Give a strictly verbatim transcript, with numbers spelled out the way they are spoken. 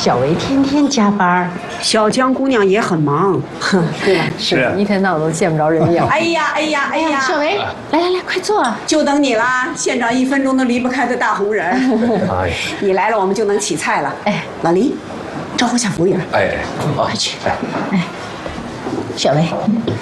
小维天天加班， 小江姑娘也很忙， 哼，对吧？是，一天到晚都见不着人影。 哎呀，哎呀，哎呀， 小维，来来来，快坐。 就等你啦！县长一分钟都离不开的大红人。哎，你来了，我们就能起菜了。哎，老黎，招呼下服务员。 哎， 快去。哎，小维。